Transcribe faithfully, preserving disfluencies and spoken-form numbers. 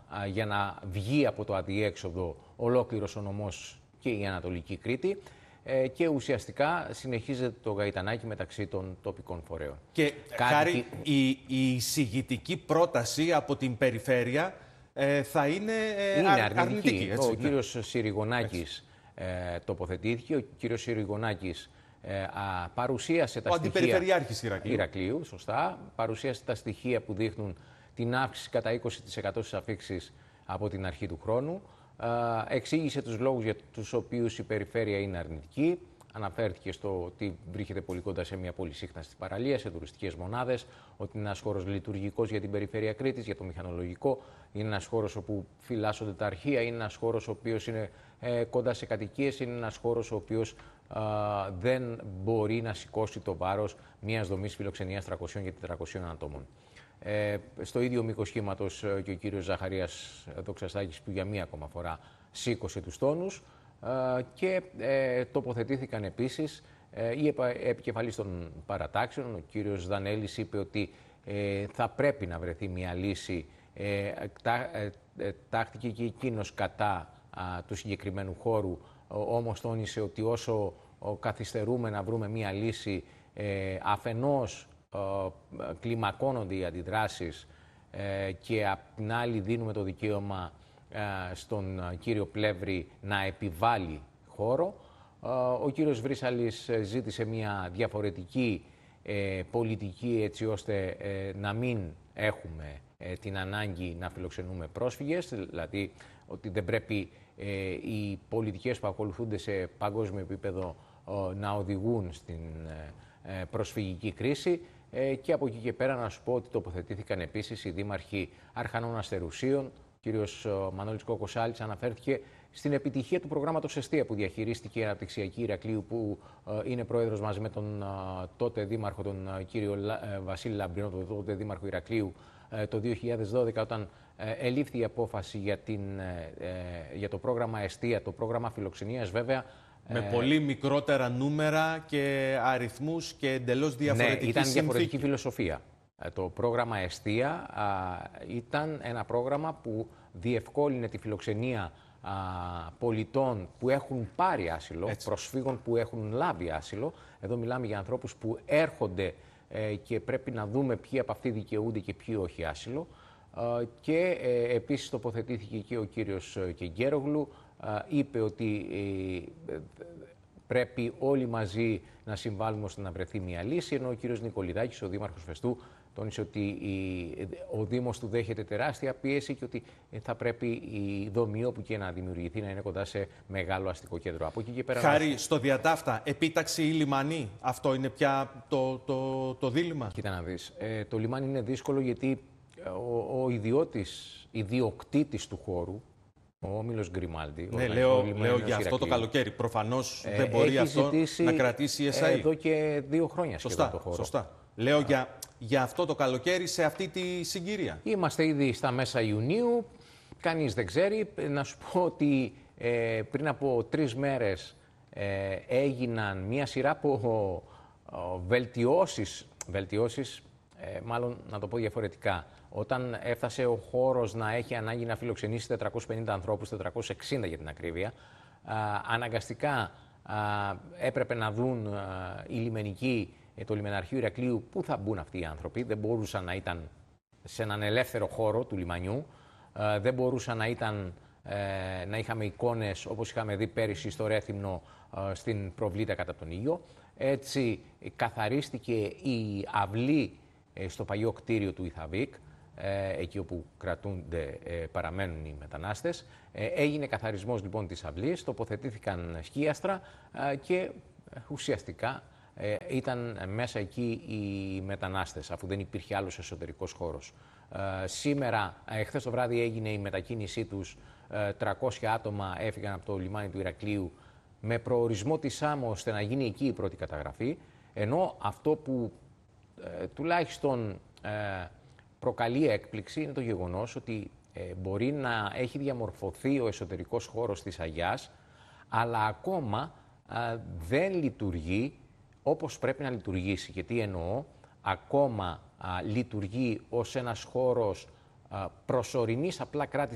για να βγει από το αδιέξοδο ολόκληρος ο νομός και η Ανατολική Κρήτη. Και ουσιαστικά συνεχίζεται το γαϊτανάκι μεταξύ των τοπικών φορέων. Και Κάτι... Χάρη, η, η εισηγητική πρόταση από την περιφέρεια ε, θα είναι, ε, είναι αρνητική. αρνητική έτσι, ο ναι. κύριος Συριγωνάκης ε, τοποθετήθηκε. Ο κύριος Συριγωνάκης ε, α, παρουσίασε τα ο στοιχεία... αντιπεριφερειάρχης Ηρακλείου. Ηρακλείου, σωστά. Παρουσίασε τα στοιχεία που δείχνουν την αύξηση κατά είκοσι τοις εκατό στις αφίξεις από την αρχή του χρόνου. Uh, εξήγησε τους λόγους για τους οποίους η περιφέρεια είναι αρνητική. Αναφέρθηκε στο ότι βρίσκεται πολύ κοντά σε μια πολυσύχναστη παραλία, σε τουριστικές μονάδες, ότι είναι ένας χώρος λειτουργικός για την περιφέρεια Κρήτης, για το μηχανολογικό. Είναι ένας χώρος όπου φυλάσσονται τα αρχεία, είναι ένας χώρος ο οποίος είναι ε, κοντά σε κατοικίες, είναι ένας χώρος ο οποίος ε, δεν μπορεί να σηκώσει το βάρος μιας δομής φιλοξενίας τριακοσίων και τετρακοσίων ατόμων. Ε, στο ίδιο μήκος σχήματος και ο κύριος Ζαχαρίας Δοξαστάκης που για μία ακόμα φορά σήκωσε τους τόνους ε, και ε, τοποθετήθηκαν επίσης ε, οι επικεφαλής των παρατάξεων. Ο κύριος Δανέλης είπε ότι ε, θα πρέπει να βρεθεί μια λύση. Ε, τά, ε, ε, τάχθηκε και εκείνος κατά α, του συγκεκριμένου χώρου, ο, όμως τόνισε ότι όσο ο, καθυστερούμε να βρούμε μια λύση ε, αφενός Uh, κλιμακώνονται οι αντιδράσεις uh, και απ' την άλλη δίνουμε το δικαίωμα uh, στον uh, κύριο Πλεύρη να επιβάλλει χώρο. Uh, ο κύριος Βρύσαλης ζήτησε μια διαφορετική uh, πολιτική έτσι ώστε uh, να μην έχουμε uh, την ανάγκη να φιλοξενούμε πρόσφυγες, δηλαδή ότι δεν πρέπει uh, οι πολιτικές που ακολουθούνται σε παγκόσμιο επίπεδο uh, να οδηγούν στην uh, προσφυγική κρίση. Ε, και από εκεί και πέρα να σου πω ότι τοποθετήθηκαν επίσης οι δήμαρχοι Αρχανών Αστερουσίων. Ο κύριος Μανώλης Κοκοσάλης αναφέρθηκε στην επιτυχία του προγράμματος Εστία που διαχειρίστηκε η Αναπτυξιακή Ηρακλείου, που ε, είναι πρόεδρος μαζί με τον ε, τότε δήμαρχο, τον ε, κύριο ε, Βασίλη Λαμπρινό, τον τότε δήμαρχο Ηρακλείου, ε, το δύο χιλιάδες δώδεκα, όταν ε, ελήφθη η απόφαση για, την, ε, ε, για το πρόγραμμα Εστία, το πρόγραμμα φιλοξενίας βέβαια. Με ε... πολύ μικρότερα νούμερα και αριθμούς και εντελώς διαφορετική ναι, ήταν συνθήκη. διαφορετική φιλοσοφία. Το πρόγραμμα Εστία α, ήταν ένα πρόγραμμα που διευκόλυνε τη φιλοξενία α, πολιτών που έχουν πάρει άσυλο, έτσι, προσφύγων που έχουν λάβει άσυλο. Εδώ μιλάμε για ανθρώπους που έρχονται ε, και πρέπει να δούμε ποιοι από αυτοί δικαιούνται και ποιοι όχι άσυλο. Ε, και ε, επίσης τοποθετήθηκε και ο κύριος Κεγκέρογλου. Είπε ότι ε, πρέπει όλοι μαζί να συμβάλλουμε ώστε να βρεθεί μια λύση, ενώ ο κύριος Νικολιδάκης, ο δήμαρχος Φεστού, τόνισε ότι η, ο Δήμος του δέχεται τεράστια πίεση και ότι θα πρέπει η δομή όπου και να δημιουργηθεί να είναι κοντά σε μεγάλο αστικό κέντρο. Από εκεί και πέρα. Χάρη, στο διατάφτα, επίταξη ή λιμανί, αυτό είναι πια το, το, το δίλημμα. Κοίτα να δεις. Ε, το λιμάνι είναι δύσκολο γιατί ο, ο ιδιώτης, ιδιοκτήτης του χώρου, ο Όμιλος Γκριμάλντι. Ναι, λέω, λέω για αυτό το καλοκαίρι. Προφανώς ε, δεν μπορεί αυτό να κρατήσει η ες άι. Εδώ και δύο χρόνια σχεδόν σωστά, το χώρο. Σωστά. Λέω για, για αυτό το καλοκαίρι σε αυτή τη συγκυρία. Είμαστε ήδη στα μέσα Ιουνίου. Κανείς δεν ξέρει. Να σου πω ότι ε, πριν από τρεις μέρες ε, έγιναν μία σειρά από βελτιώσεις, βελτιώσεις ε, μάλλον να το πω διαφορετικά. Όταν έφτασε ο χώρος να έχει ανάγκη να φιλοξενήσει τετρακόσιους πενήντα ανθρώπους, τετρακόσιους εξήντα για την ακρίβεια, α, αναγκαστικά α, έπρεπε να δουν α, οι λιμενικοί, το λιμεναρχείο Ηρακλείου, πού θα μπουν αυτοί οι άνθρωποι. Δεν μπορούσαν να ήταν σε έναν ελεύθερο χώρο του λιμανιού, α, δεν μπορούσαν να, ήταν, ε, να είχαμε εικόνες όπως είχαμε δει πέρυσι στο Ρέθυμνο α, στην Προβλήτα κατά τον ήλιο. Έτσι καθαρίστηκε η αυλή ε, στο παλιό κτίριο του Ιθαβίκ, εκεί όπου κρατούνται, παραμένουν οι μετανάστες. Έγινε καθαρισμός λοιπόν της αυλής, τοποθετήθηκαν σκίαστρα και ουσιαστικά ήταν μέσα εκεί οι μετανάστες, αφού δεν υπήρχε άλλος εσωτερικός χώρος. Σήμερα, εχθές το βράδυ έγινε η μετακίνησή τους, τριακόσια άτομα έφυγαν από το λιμάνι του Ηρακλείου με προορισμό τη Σάμο ώστε να γίνει εκεί η πρώτη καταγραφή, ενώ αυτό που τουλάχιστον προκαλεί έκπληξη είναι το γεγονός ότι ε, μπορεί να έχει διαμορφωθεί ο εσωτερικός χώρος της Αγιάς, αλλά ακόμα α, δεν λειτουργεί όπως πρέπει να λειτουργήσει. Και τι εννοώ, ακόμα α, λειτουργεί ως ένας χώρος α, προσωρινής απλά κράτησης